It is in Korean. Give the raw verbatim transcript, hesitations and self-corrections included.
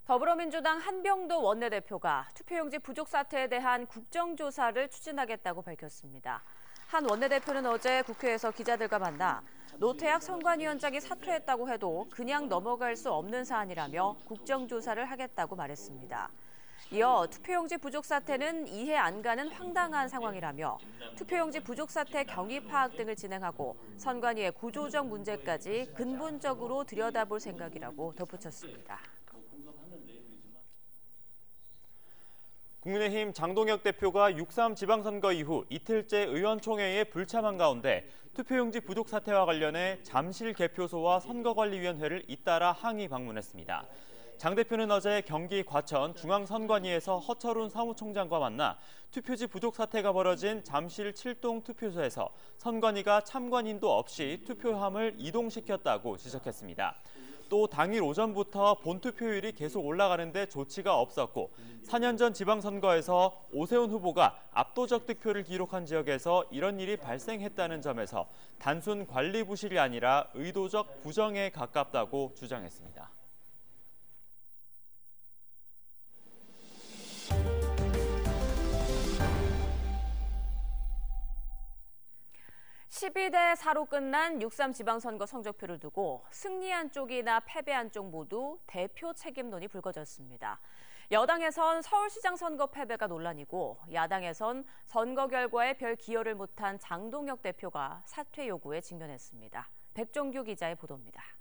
더불어민주당 한병도 원내대표가 투표용지 부족 사태에 대한 국정조사를 추진하겠다고 밝혔습니다. 한 원내대표는 어제 국회에서 기자들과 만나 노태학 선관위원장이 사퇴했다고 해도 그냥 넘어갈 수 없는 사안이라며 국정조사를 하겠다고 말했습니다. 이어 투표용지 부족 사태는 이해 안 가는 황당한 상황이라며 투표용지 부족 사태 경위 파악 등을 진행하고 선관위의 구조적 문제까지 근본적으로 들여다볼 생각이라고 덧붙였습니다. 국민의힘 장동혁 대표가 육삼 지방선거 이후 이틀째 의원총회에 불참한 가운데 투표용지 부족 사태와 관련해 잠실 개표소와 선거관리위원회를 잇따라 항의 방문했습니다. 장 대표는 어제 경기 과천 중앙선관위에서 허철훈 사무총장과 만나 투표지 부족 사태가 벌어진 잠실 칠동 투표소에서 선관위가 참관인도 없이 투표함을 이동시켰다고 지적했습니다. 또 당일 오전부터 본투표율이 계속 올라가는데 조치가 없었고 사 년 전 지방선거에서 오세훈 후보가 압도적 득표를 기록한 지역에서 이런 일이 발생했다는 점에서 단순 관리 부실이 아니라 의도적 부정에 가깝다고 주장했습니다. 십이 대 사로 끝난 육삼 지방선거 성적표를 두고 승리한 쪽이나 패배한 쪽 모두 대표 책임론이 불거졌습니다. 여당에선 서울시장 선거 패배가 논란이고 야당에선 선거 결과에 별 기여를 못한 장동혁 대표가 사퇴 요구에 직면했습니다. 백종규 기자의 보도입니다.